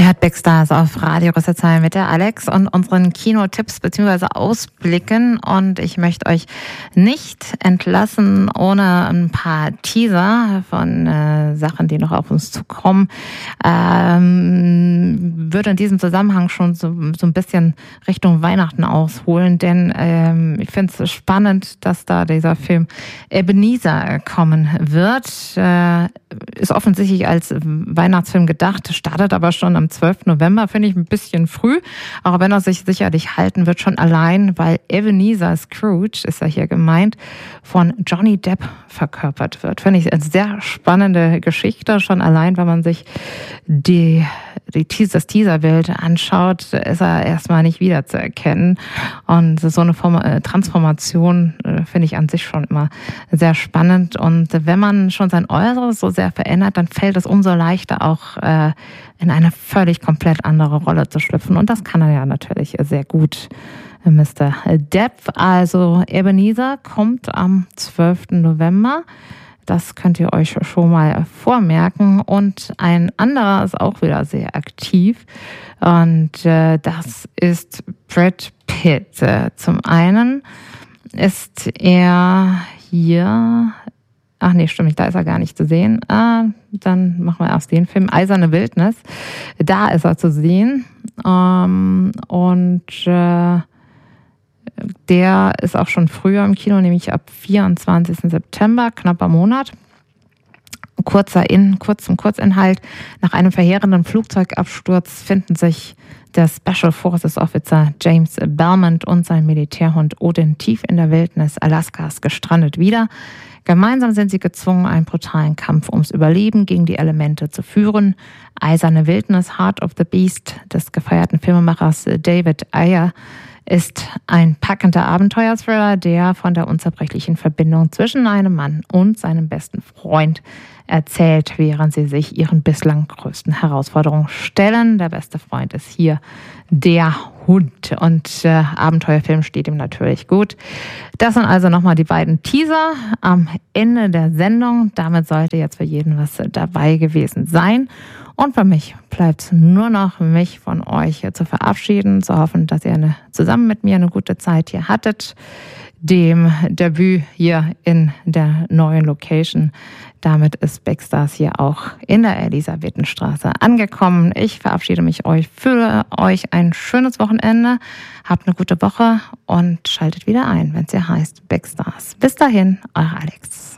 Ihr hört Backstars auf Radio Rüsselsheim mit der Alex und unseren Kinotipps bzw. Ausblicken. Und ich möchte euch nicht entlassen ohne ein paar Teaser von Sachen, die noch auf uns zukommen. Würde in diesem Zusammenhang schon so ein bisschen Richtung Weihnachten ausholen, denn ich finde es spannend, dass da dieser Film Ebenezer kommen wird. Ist offensichtlich als Weihnachtsfilm gedacht, startet aber schon am 12. November, finde ich ein bisschen früh, auch wenn er sich sicherlich halten wird, schon allein, weil Ebenezer Scrooge, ist ja hier gemeint, von Johnny Depp verkörpert wird. Finde ich eine sehr spannende Geschichte, schon allein, wenn man sich das Teaserbild anschaut, ist er erstmal nicht wiederzuerkennen. Und so eine Transformation finde ich an sich schon immer sehr spannend. Und wenn man schon sein Äußeres so sehr verändert, dann fällt es umso leichter auch in eine völlig komplett andere Rolle zu schlüpfen. Und das kann er ja natürlich sehr gut, Mr. Depp. Also Ebenezer kommt am 12. November. Das könnt ihr euch schon mal vormerken. Und ein anderer ist auch wieder sehr aktiv. Und das ist Brad Pitt. Zum einen ist er hier... Ach nee, stimmt, da ist er gar nicht zu sehen. Dann machen wir erst den Film Eiserne Wildnis. Da ist er zu sehen. Der ist auch schon früher im Kino, nämlich ab 24. September, knapper Monat. Kurzinhalt. Nach einem verheerenden Flugzeugabsturz finden sich der Special Forces Officer James Belmont und sein Militärhund Odin tief in der Wildnis Alaskas gestrandet wieder. Gemeinsam sind sie gezwungen, einen brutalen Kampf ums Überleben gegen die Elemente zu führen. Eiserne Wildnis, Heart of the Beast des gefeierten Filmemachers David Ayer ist ein packender Abenteuerthriller, der von der unzerbrechlichen Verbindung zwischen einem Mann und seinem besten Freund erzählt, während sie sich ihren bislang größten Herausforderungen stellen. Der beste Freund ist hier der Hund und Abenteuerfilm steht ihm natürlich gut. Das sind also nochmal die beiden Teaser am Ende der Sendung. Damit sollte jetzt für jeden was dabei gewesen sein. Und für mich bleibt es nur noch, mich von euch zu verabschieden, zu hoffen, dass ihr zusammen mit mir eine gute Zeit hier hattet. Dem Debüt hier in der neuen Location. Damit ist Backstars hier auch in der Elisabethenstraße angekommen. Ich verabschiede mich für euch ein schönes Wochenende. Habt eine gute Woche und schaltet wieder ein, wenn es hier heißt Backstars. Bis dahin, eure Alex.